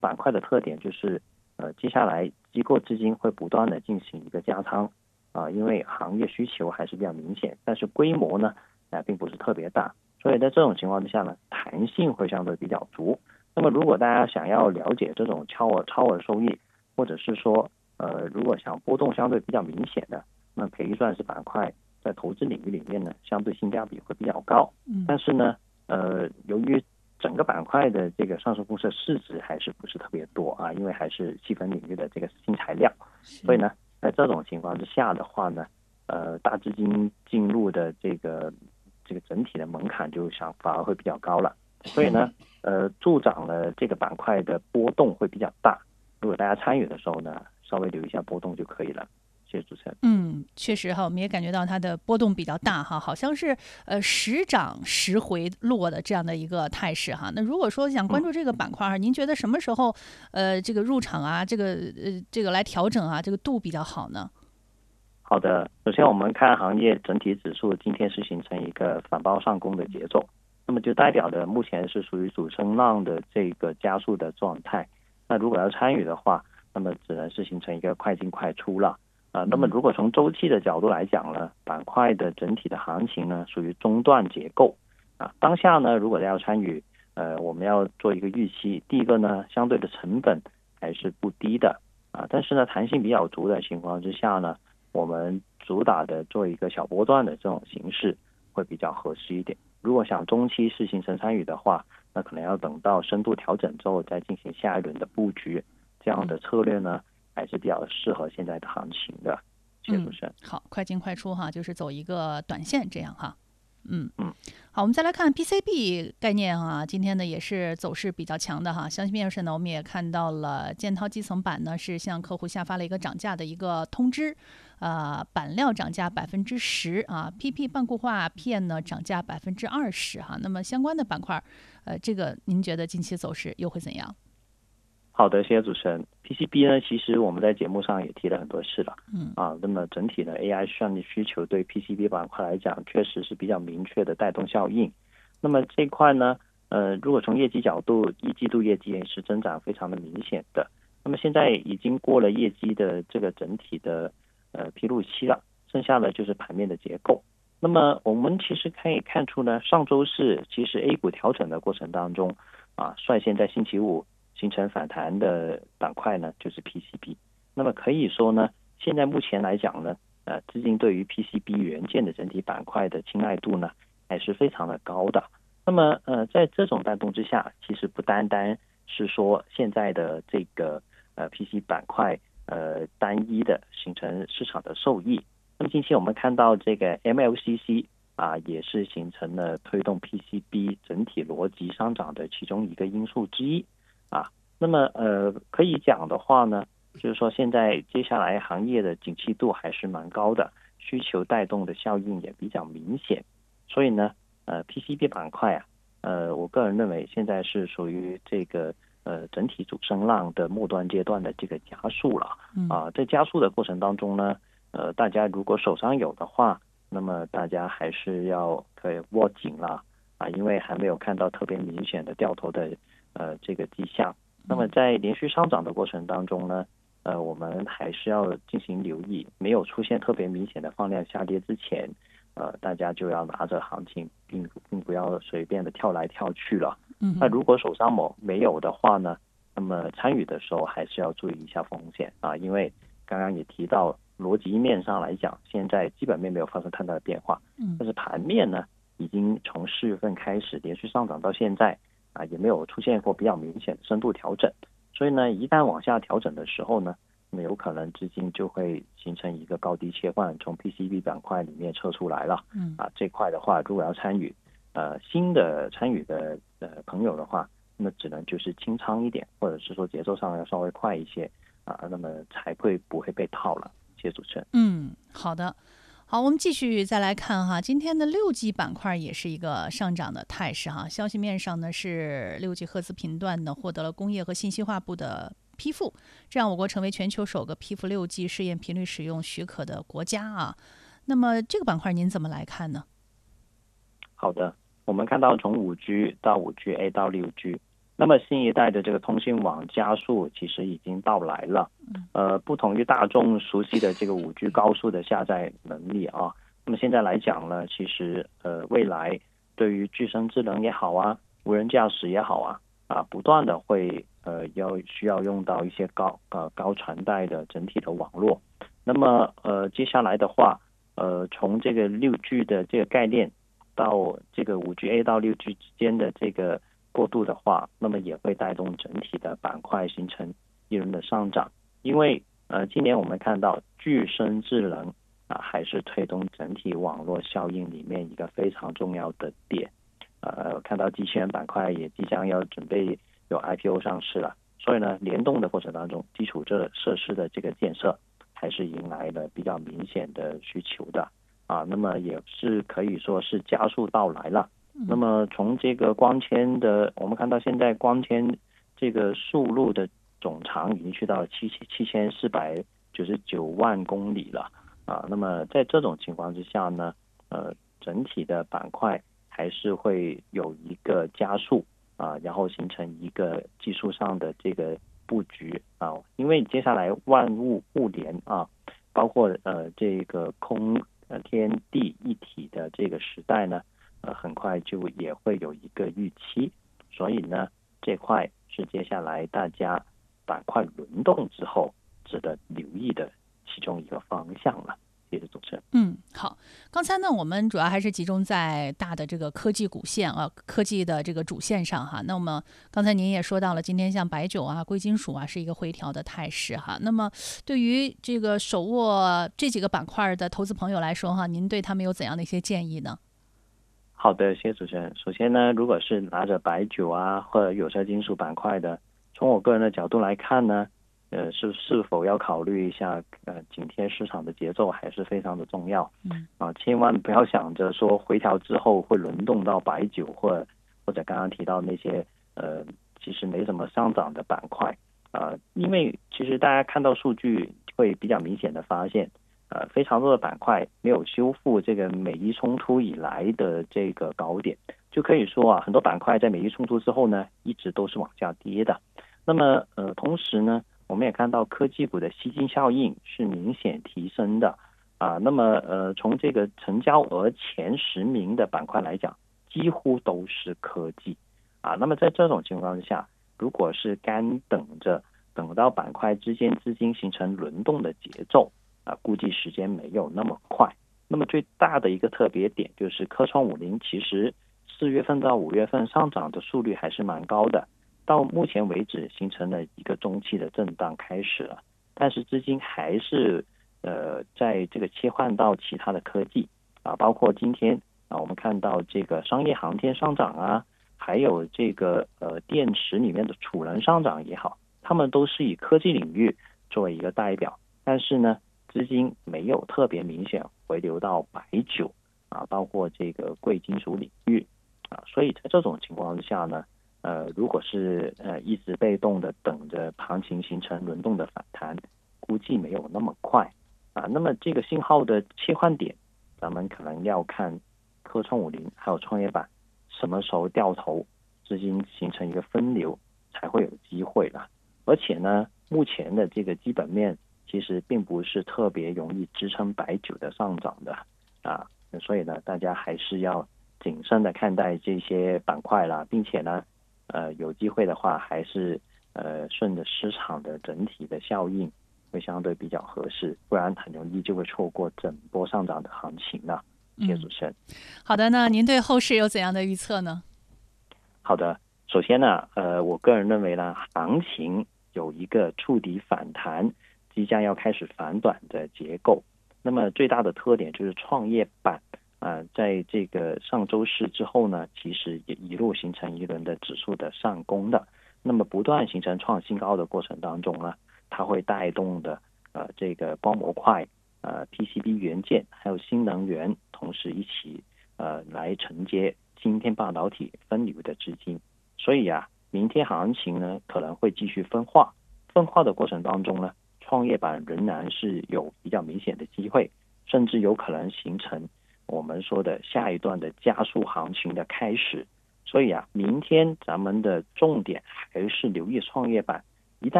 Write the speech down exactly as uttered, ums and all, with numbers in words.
板块的特点就是呃，接下来机构资金会不断的进行一个加仓啊、呃，因为行业需求还是比较明显，但是规模呢，呃，并不是特别大，所以在这种情况之下呢，弹性会相对比较足。那么如果大家想要了解这种超额超额收益，或者是说呃，如果想波动相对比较明显的，那赔率钻石板块在投资领域里面呢，相对性价比会比较高。 嗯， 但是呢，呃，由于整个板块的这个上市公司的市值还是不是特别多啊，因为还是细分领域的这个新材料，所以呢，在这种情况之下的话呢，呃，大资金进入的这个这个整体的门槛就想反而会比较高了，所以呢，呃，助长了这个板块的波动会比较大。如果大家参与的时候呢，稍微留一下波动就可以了。谢谢主持人。 嗯，确实哈，我们也感觉到它的波动比较大哈，好像是呃时涨时回落的这样的一个态势哈。那如果说想关注这个板块，您觉得什么时候呃这个入场啊，这个呃这个来调整啊，这个度比较好呢？ 好的，首先我们看行业整体指数今天是形成一个反包上攻的节奏，那么就代表着目前是属于主升浪的这个加速的状态。那如果要参与的话，那么只能是形成一个快进快出了。啊、呃，那么如果从周期的角度来讲呢，板块的整体的行情呢属于中段结构啊。当下呢，如果要参与，呃，我们要做一个预期，第一个呢，相对的成本还是不低的啊，但是呢，弹性比较足的情况之下呢，我们主打的做一个小波段的这种形式会比较合适一点。如果想中期是形成参与的话，那可能要等到深度调整之后再进行下一轮的布局，这样的策略呢还是比较适合现在的行情的。谢谢主持人。 嗯，好，快进快出哈，就是走一个短线这样哈。嗯嗯， 好，我们再来看 P C B 概念啊，今天呢也是走势比较强的哈。消息面上呢，我们也看到了建滔基层板呢是向客户下发了一个涨价的一个通知，呃，板料涨价百分之十啊，P P 半固化片呢涨价百分之二十哈。那么相关的板块，呃，这个您觉得近期走势又会怎样？ 好的，谢谢主持人。P C B 呢，其实我们在节目上也提了很多次了， 嗯啊，那么整体呢 A I 算力需求对 P C B 板块来讲，确实是比较明确的带动效应。那么这一块呢，呃，如果从业绩角度，一季度业绩也是增长非常的明显的。那么现在已经过了业绩的这个整体的呃披露期了，剩下的就是盘面的结构。那么我们其实可以看出呢，上周四其实 A 股调整的过程当中，啊，率先在星期五形成反弹的板块呢，就是 P C B。那么可以说呢，现在目前来讲呢，呃，资金对于 P C B 元件的整体板块的青睐度呢，还是非常的高的。那么呃，在这种带动之下，其实不单单是说现在的这个呃 P C 板块呃单一的形成市场的受益。那么近期我们看到这个 M L C C 啊，也是形成了推动 P C B 整体逻辑上涨的其中一个因素之一啊。那么呃，可以讲的话呢，就是说现在接下来行业的景气度还是蛮高的，需求带动的效应也比较明显，所以呢，呃 P C B 板块啊，呃，我个人认为现在是属于这个呃整体主升浪的末端阶段的这个加速了啊、呃。在加速的过程当中呢，呃，大家如果手上有的话，那么大家还是要可以握紧了啊，因为还没有看到特别明显的掉头的呃这个迹象。那么在连续上涨的过程当中呢，呃，我们还是要进行留意，没有出现特别明显的放量下跌之前，呃，大家就要拿着行情，并并不要随便的跳来跳去了。 嗯那如果手上某没有的话呢，那么参与的时候还是要注意一下风险啊，因为刚刚也提到，逻辑面上来讲，现在基本面没有发生太大的变化， 嗯但是盘面呢，已经从四月份开始连续上涨到现在。啊，也没有出现过比较明显的深度调整，所以呢，一旦往下调整的时候呢，那么有可能资金就会形成一个高低切换，从 P C B 板块里面撤出来了。 嗯啊，这块的话，如果要参与，呃，新的参与的呃朋友的话，那么只能就是清仓一点，或者是说节奏上要稍微快一些啊，那么才会不会被套了。谢谢主持人。 嗯，好的。好，我们继续再来看哈，今天的六 G 板块也是一个上涨的态势哈。消息面上呢是六 G 赫兹频段呢获得了工业和信息化部的批复，这样我国成为全球首个批复六 G 试验频率使用许可的国家啊。那么这个板块您怎么来看呢？ 好的，我们看到从五 G 到五 G A 到六 G， 那么新一代的这个通信网加速其实已经到来了，呃，不同于大众熟悉的这个五 G 高速的下载能力啊，那么现在来讲呢，其实呃未来对于具身智能也好啊，无人驾驶也好啊，啊不断的会呃要需要用到一些高呃高传带的整体的网络。那么呃接下来的话，呃从这个六 G 的这个概念到这个五 G A 到六 G 之间的这个过渡的话，那么也会带动整体的板块形成一轮的上涨。因为呃今年我们看到具身智能啊还是推动整体网络效应里面一个非常重要的点。呃看到机器人板块也即将要准备有 I P O 上市了，所以呢联动的过程当中，基础这设施的这个建设还是迎来了比较明显的需求的啊，那么也是可以说是加速到来了。那么从这个光纤的，我们看到现在光纤这个速路的总长已经去到七七千四百九十九万公里了啊。那么在这种情况之下呢，呃，整体的板块还是会有一个加速啊，然后形成一个技术上的这个布局啊。因为接下来万物互联啊，包括呃这个空呃天地一体的这个时代呢。呃，很快就也会有一个预期，所以呢，这块是接下来大家板块轮动之后值得留意的其中一个方向了。谢谢主持人。 嗯，好。刚才呢，我们主要还是集中在大的这个科技股线啊，科技的这个主线上哈。那么刚才您也说到了，今天像白酒啊、贵金属啊是一个回调的态势哈。那么对于这个手握这几个板块的投资朋友来说哈，您对他们有怎样的一些建议呢？ 好的，谢谢主持人。首先呢，如果是拿着白酒啊或者有色金属板块的，从我个人的角度来看呢，呃，是是否要考虑一下，呃，紧贴市场的节奏还是非常的重要。 嗯啊，千万不要想着说回调之后会轮动到白酒或者或者刚刚提到那些呃其实没什么上涨的板块啊，因为其实大家看到数据会比较明显的发现。呃，非常多的板块没有修复这个美伊冲突以来的这个高点，就可以说啊，很多板块在美伊冲突之后呢，一直都是往下跌的。那么呃，同时呢，我们也看到科技股的吸金效应是明显提升的啊。那么呃，从这个成交额前十名的板块来讲，几乎都是科技啊。那么在这种情况之下，如果是干等着等到板块之间资金形成轮动的节奏。啊，估计时间没有那么快。那么最大的一个特别点就是科创五零，其实四月份到五月份上涨的速率还是蛮高的，到目前为止形成了一个中期的震荡开始了，但是资金还是呃在这个切换到其他的科技啊，包括今天啊我们看到这个商业航天上涨啊，还有这个呃电池里面的储能上涨也好，他们都是以科技领域作为一个代表，但是呢。资金没有特别明显回流到白酒啊，包括这个贵金属领域啊，所以在这种情况之下呢，呃，如果是呃一直被动的等着行情形成轮动的反弹，估计没有那么快啊。那么这个信号的切换点，咱们可能要看科创五零还有创业板什么时候掉头，资金形成一个分流才会有机会了。而且呢，目前的这个基本面。其实并不是特别容易支撑白酒的上涨的啊，所以呢，大家还是要谨慎的看待这些板块啦，并且呢，呃，有机会的话，还是呃顺着市场的整体的效应会相对比较合适，不然很容易就会错过整波上涨的行情了。谢谢主持人。 嗯、好的，那您对后市有怎样的预测呢？ 好的，首先呢，呃，我个人认为呢，行情有一个触底反弹。即将要开始反转的结构，那么最大的特点就是创业板啊、呃，在这个上周四之后呢，其实也一路形成一轮的指数的上攻的，那么不断形成创新高的过程当中呢，它会带动的呃这个光模块、呃 P C B 元件还有新能源，同时一起呃来承接晶片半导体分流的资金，所以啊，明天行情呢可能会继续分化，分化的过程当中呢。创业板仍然是有比较明显的机会，甚至有可能形成我们说的下一段的加速行情的开始。 所以啊，明天咱们的重点还是留意创业板。